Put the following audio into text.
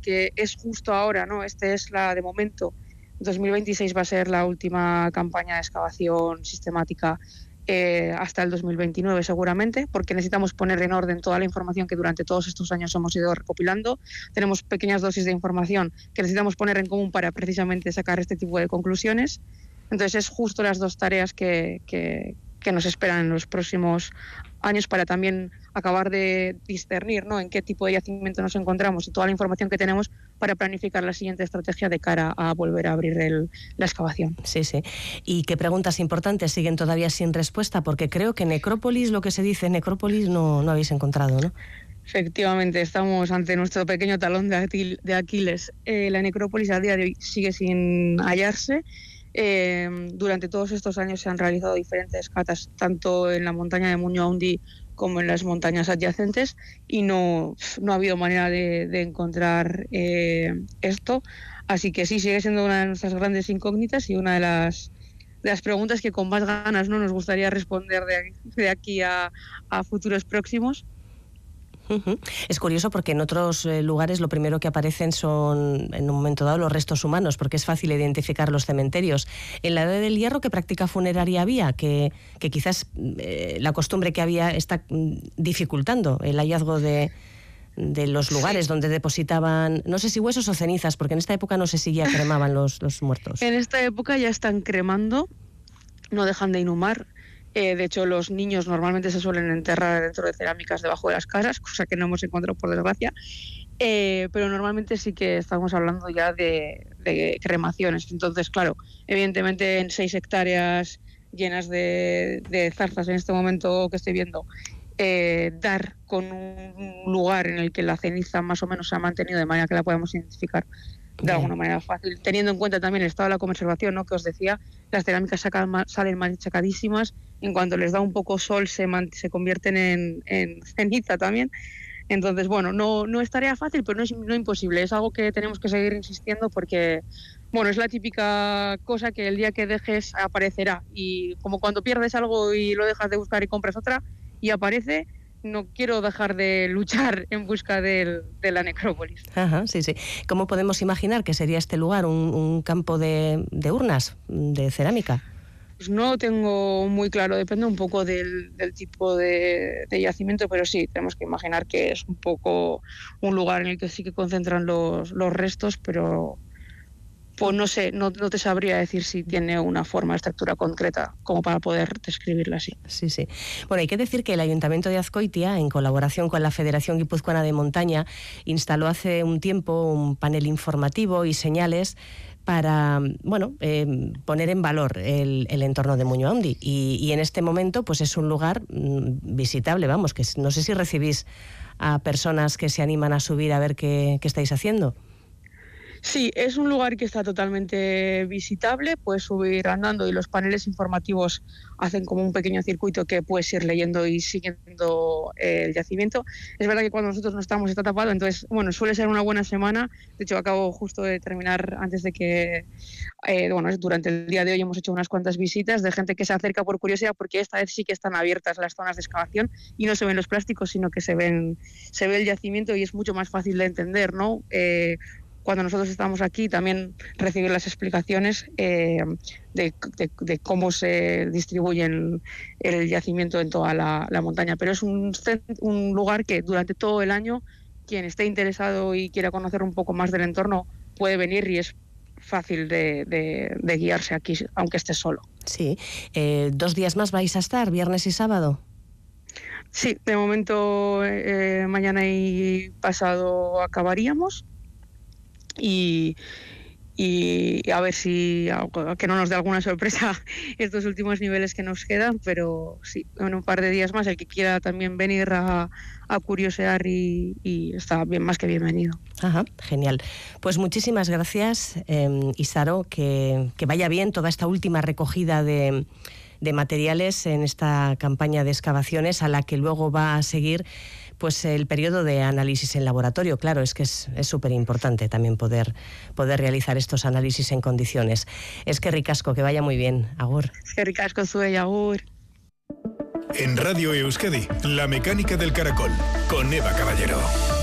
porque es justo ahora, ¿no? De momento, 2026 va a ser la última campaña de excavación sistemática hasta el 2029 seguramente, porque necesitamos poner en orden toda la información que durante todos estos años hemos ido recopilando. Tenemos pequeñas dosis de información que necesitamos poner en común para precisamente sacar este tipo de conclusiones. Entonces es justo las dos tareas que nos esperan en los próximos años para también acabar de discernir, ¿no?, en qué tipo de yacimiento nos encontramos y toda la información que tenemos para planificar la siguiente estrategia de cara a volver a abrir la excavación. Sí, sí. ¿Y qué preguntas importantes siguen todavía sin respuesta? Porque creo que necrópolis, lo que se dice necrópolis, no habéis encontrado, ¿no? Efectivamente, estamos ante nuestro pequeño talón de Aquiles. La necrópolis a día de hoy sigue sin hallarse. Durante todos estos años se han realizado diferentes catas, tanto en la montaña de Muñoz como en las montañas adyacentes, y no ha habido manera de encontrar esto. Así que sí, sigue siendo una de nuestras grandes incógnitas y una de las preguntas que con más ganas, ¿no?, nos gustaría responder de aquí a futuros próximos. Es curioso porque en otros lugares lo primero que aparecen son, en un momento dado, los restos humanos, porque es fácil identificar los cementerios. En la Edad del Hierro, ¿qué práctica funeraria había? Que quizás la costumbre que había está dificultando el hallazgo de los lugares donde depositaban, no sé si huesos o cenizas, porque en esta época no sé si ya cremaban los muertos. En esta época ya están cremando, no dejan de inhumar. De hecho, los niños normalmente se suelen enterrar dentro de cerámicas debajo de las casas, cosa que no hemos encontrado por desgracia, pero normalmente sí que estamos hablando ya de cremaciones. Entonces, claro, evidentemente en 6 hectáreas llenas de zarzas en este momento que estoy viendo, dar con un lugar en el que la ceniza más o menos se ha mantenido de manera que la podamos identificar de alguna manera fácil, teniendo en cuenta también el estado de la conservación, ¿no?, que os decía, las cerámicas salen machacadísimas, en cuanto les da un poco sol se convierten en ceniza también. Entonces, bueno, no es tarea fácil, pero no imposible, es algo que tenemos que seguir insistiendo porque, bueno, es la típica cosa que el día que dejes aparecerá, y como cuando pierdes algo y lo dejas de buscar y compras otra y aparece. No quiero dejar de luchar en busca de la necrópolis. Ajá, sí, sí. ¿Cómo podemos imaginar que sería este lugar? ¿Un campo de urnas, de cerámica? Pues no lo tengo muy claro, depende un poco del tipo de yacimiento, pero sí, tenemos que imaginar que es un poco un lugar en el que sí que concentran los restos, pero pues no sé, no te sabría decir si tiene una forma de estructura concreta como para poder describirla así. Sí, sí. Bueno, hay que decir que el Ayuntamiento de Azcoitia, en colaboración con la Federación Guipuzcoana de Montaña, instaló hace un tiempo un panel informativo y señales para, bueno, poner en valor el entorno de Muñoz Handi. Y en este momento pues es un lugar visitable, vamos, que no sé si recibís a personas que se animan a subir a ver qué estáis haciendo. Sí, es un lugar que está totalmente visitable, puedes subir andando y los paneles informativos hacen como un pequeño circuito que puedes ir leyendo y siguiendo el yacimiento. Es verdad que cuando nosotros no estamos está tapado, entonces, bueno, suele ser una buena semana. De hecho, acabo justo de terminar antes de que, durante el día de hoy hemos hecho unas cuantas visitas de gente que se acerca por curiosidad, porque esta vez sí que están abiertas las zonas de excavación y no se ven los plásticos, sino que se ve el yacimiento y es mucho más fácil de entender, ¿no? Cuando nosotros estamos aquí, también recibir las explicaciones de cómo se distribuye el yacimiento en toda la montaña. Pero es un lugar que durante todo el año, quien esté interesado y quiera conocer un poco más del entorno puede venir y es fácil de guiarse aquí, aunque esté solo. Sí. 2 días más vais a estar, viernes y sábado. Sí, de momento mañana y pasado acabaríamos. Y a ver si que no nos dé alguna sorpresa estos últimos niveles que nos quedan, pero sí, en un par de días más el que quiera también venir a curiosear y está bien, más que bienvenido. Ajá, genial. Pues muchísimas gracias, Isaro, que vaya bien toda esta última recogida de materiales en esta campaña de excavaciones, a la que luego va a seguir pues el periodo de análisis en laboratorio. Claro, es que es súper importante también poder realizar estos análisis en condiciones. Es que ricasco, que vaya muy bien. Agur. Es que ricasco, Zuey, agur. En Radio Euskadi, La Mecánica del Caracol, con Eva Caballero.